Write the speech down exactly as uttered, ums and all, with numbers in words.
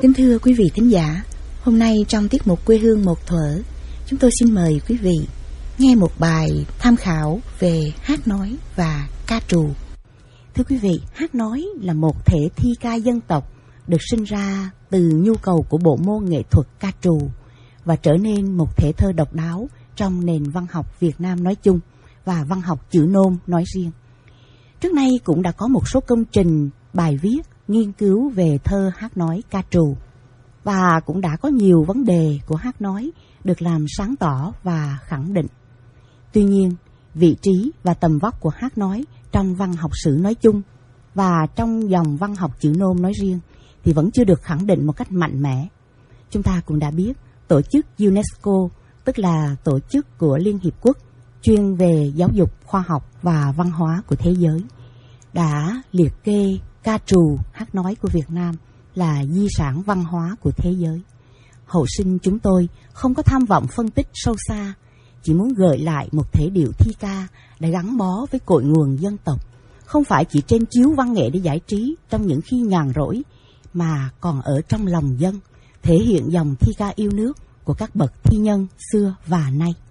Kính thưa quý vị thính giả, hôm nay trong tiết mục Quê hương một thuở, chúng tôi xin mời quý vị nghe một bài tham khảo về hát nói và ca trù. Thưa quý vị, hát nói là một thể thi ca dân tộc được sinh ra từ nhu cầu của bộ môn nghệ thuật ca trù và trở nên một thể thơ độc đáo trong nền văn học Việt Nam nói chung và văn học chữ nôm nói riêng. Trước nay cũng đã có một số công trình, bài viết, nghiên cứu về thơ hát nói ca trù và cũng đã có nhiều vấn đề của hát nói được làm sáng tỏ và khẳng định. Tuy nhiên, vị trí và tầm vóc của hát nói trong văn học sử nói chung và trong dòng văn học chữ nôm nói riêng thì vẫn chưa được khẳng định một cách mạnh mẽ. Chúng ta cũng đã biết tổ chức UNESCO, tức là tổ chức của Liên Hiệp Quốc chuyên về giáo dục, khoa học và văn hóa của thế giới, đã liệt kê ca trù hát nói của Việt Nam là di sản văn hóa của thế giới. Hậu sinh chúng tôi không có tham vọng phân tích sâu xa, chỉ muốn gợi lại một thể điệu thi ca đã gắn bó với cội nguồn dân tộc, không phải chỉ trên chiếu văn nghệ để giải trí trong những khi nhàn rỗi, mà còn ở trong lòng dân, thể hiện dòng thi ca yêu nước của các bậc thi nhân xưa và nay.